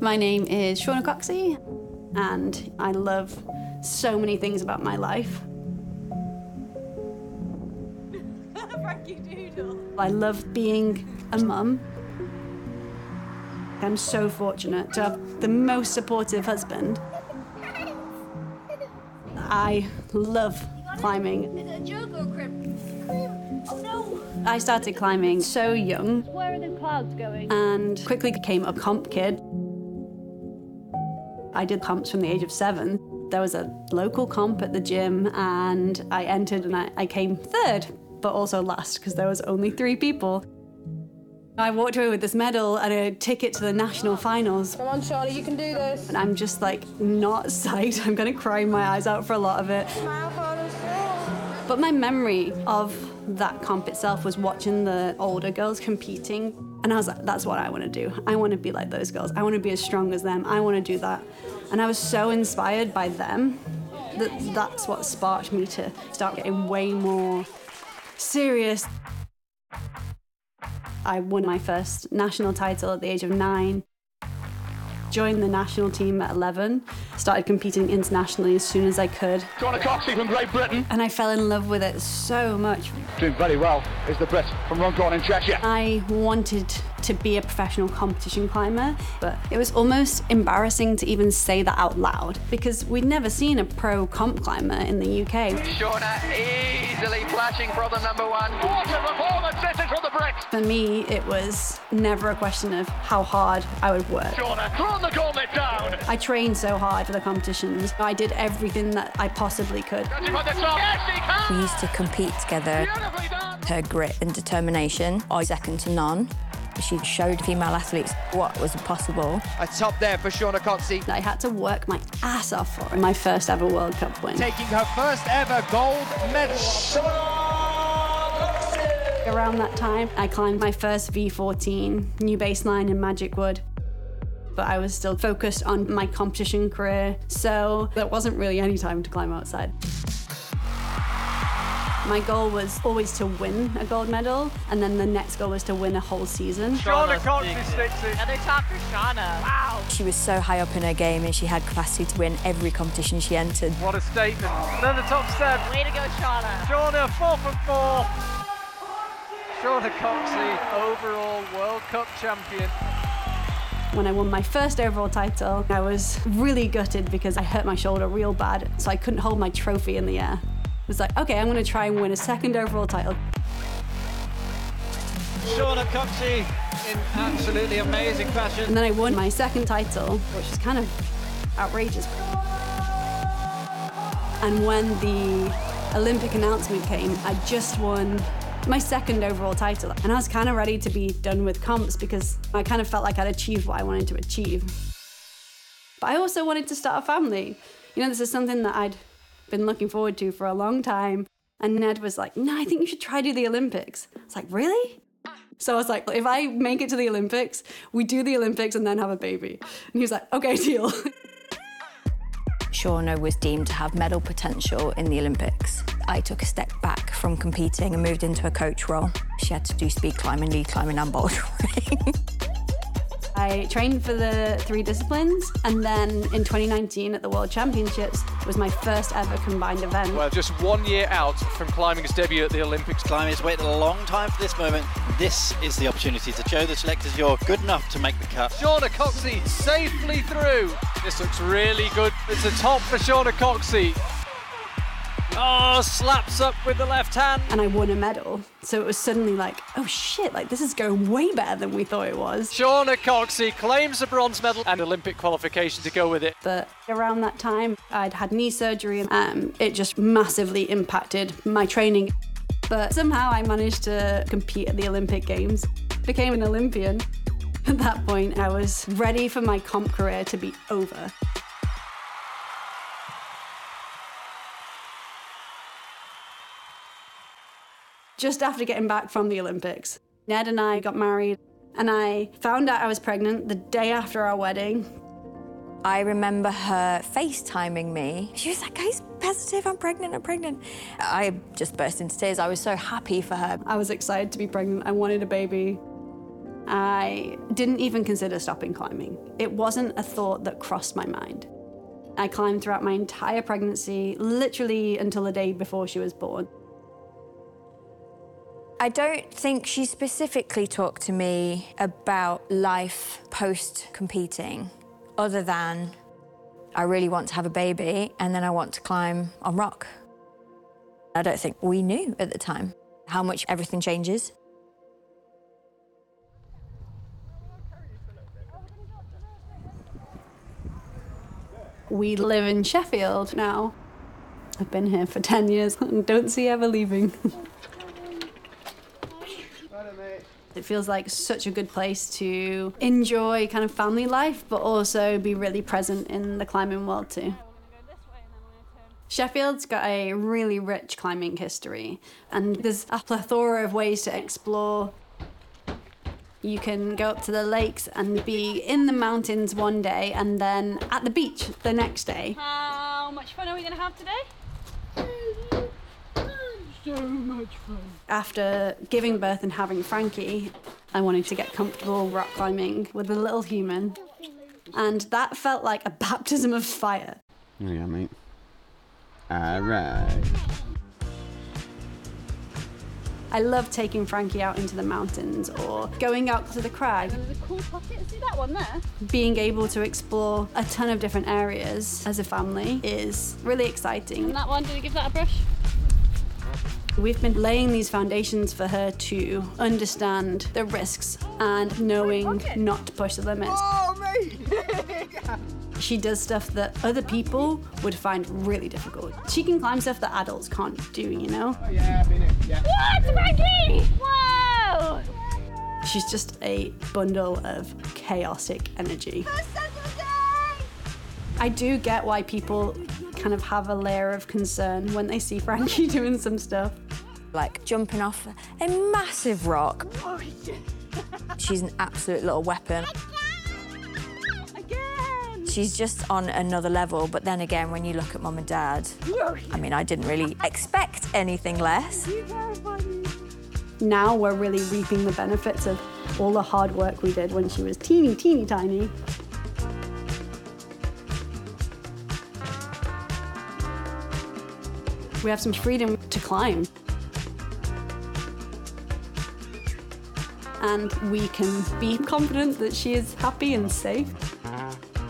My name is Shauna Coxey, and I love so many things about my life. Frankie Doodle. I love being a mum. I'm so fortunate to have the most supportive husband. I love climbing. Is it a joke or a crib? Oh no! I started climbing so young Where are the clouds going? and quickly became a comp kid. I did comps from the age of 7. There was a local comp at the gym and I entered and I came third, but also last because there was only 3 people. I walked away with this medal and a ticket to the national finals. Come on, Charlie, you can do this. And I'm just like not psyched. I'm gonna cry my eyes out for a lot of it. Smile for us. But my memory of that comp itself was watching the older girls competing. And I was like, that's what I want to do. I want to be like those girls. I want to be as strong as them. I want to do that. And I was so inspired by them that that's what sparked me to start getting way more serious. I won my first national title at the age of 9. Joined the national team at 11, started competing internationally as soon as I could. Shauna Coxey from Great Britain. And I fell in love with it so much. Doing very well is the Brit from Runcorn in Cheshire. I wanted to be a professional competition climber, but it was almost embarrassing to even say that out loud because we'd never seen a pro comp climber in the UK. Shauna easily flashing problem number 1. What a performance this is from the Brit. For me, it was never a question of how hard I would work. Shauna thrown the gauntlet down. I trained so hard for the competitions. I did everything that I possibly could. Got him at the top. Yes, he can. We used to compete together. Beautifully done. Her grit and determination are second to none. She showed female athletes what was possible. A top there for Shauna Coxey. I had to work my ass off for my first ever World Cup win. Taking her first ever gold medal. Around that time, I climbed my first V14, new baseline in Magic Wood. But I was still focused on my competition career, so there wasn't really any time to climb outside. My goal was always to win a gold medal, and then the next goal was to win a whole season. Shauna Coxey sticks it. Another top for Shauna. Wow. She was so high up in her game and she had capacity to win every competition she entered. What a statement. Another top step. Way to go, Shauna. Shauna 4 from 4. Shauna Coxey, overall World Cup champion. When I won my first overall title, I was really gutted because I hurt my shoulder real bad, so I couldn't hold my trophy in the air. It was like, okay, I'm gonna try and win a second overall title. Shauna Coxey in absolutely amazing fashion. And then I won my second title, which was kind of outrageous. And when the Olympic announcement came, I just won my second overall title. And I was kind of ready to be done with comps because I kind of felt like I'd achieved what I wanted to achieve. But I also wanted to start a family. You know, this is something that I'd been looking forward to for a long time. And Ned was like, no, I think you should try do the Olympics. I was like, really? So I was like, if I make it to the Olympics, we do the Olympics and then have a baby. And he was like, okay, deal. Shauna was deemed to have medal potential in the Olympics. I took a step back from competing and moved into a coach role. She had to do speed climbing, lead climbing and bouldering. I trained for the 3 disciplines, and then in 2019 at the World Championships was my first ever combined event. Well, just 1 year out from climbing his debut at the Olympics. Climbers waited a long time for this moment. This is the opportunity to show the selectors you're good enough to make the cut. Shauna Coxey safely through. This looks really good. It's a top for Shauna Coxey. Oh, slaps up with the left hand. And I won a medal. So it was suddenly like, oh shit, like this is going way better than we thought it was. Shauna Coxey claims a bronze medal and Olympic qualification to go with it. But around that time, I'd had knee surgery. It just massively impacted my training. But somehow I managed to compete at the Olympic Games, became an Olympian. At that point, I was ready for my comp career to be over. Just after getting back from the Olympics, Ned and I got married, and I found out I was pregnant the day after our wedding. I remember her FaceTiming me. She was like, "Guys, positive, I'm pregnant, I'm pregnant." I just burst into tears. I was so happy for her. I was excited to be pregnant. I wanted a baby. I didn't even consider stopping climbing. It wasn't a thought that crossed my mind. I climbed throughout my entire pregnancy, literally until the day before she was born. I don't think she specifically talked to me about life post-competing, other than I really want to have a baby and then I want to climb on rock. I don't think we knew at the time how much everything changes. We live in Sheffield now. I've been here for 10 years and don't see ever leaving. It feels like such a good place to enjoy kind of family life, but also be really present in the climbing world too. Sheffield's got a really rich climbing history, and there's a plethora of ways to explore. You can go up to the lakes and be in the mountains one day and then at the beach the next day. How much fun are we going to have today? So much fun. After giving birth and having Frankie, I wanted to get comfortable rock climbing with a little human. And that felt like a baptism of fire. Yeah, mate. All right. I love taking Frankie out into the mountains or going out to the crag. There's a cool pocket. See that one there? Being able to explore a ton of different areas as a family is really exciting. And that one, did you give that a brush? We've been laying these foundations for her to understand the risks and knowing not to push the limits. Oh, mate! She does stuff that other people would find really difficult. She can climb stuff that adults can't do, you know? Oh, yeah, I've been it. Yeah. What, Frankie? Wow! She's just a bundle of chaotic energy. I do get why people kind of have a layer of concern when they see Frankie doing some stuff. Like jumping off a massive rock. She's an absolute little weapon. Again! She's just on another level, but then again, when you look at Mum and Dad, I mean, I didn't really expect anything less. Now we're really reaping the benefits of all the hard work we did when she was teeny, teeny tiny. We have some freedom to climb. And we can be confident that she is happy and safe.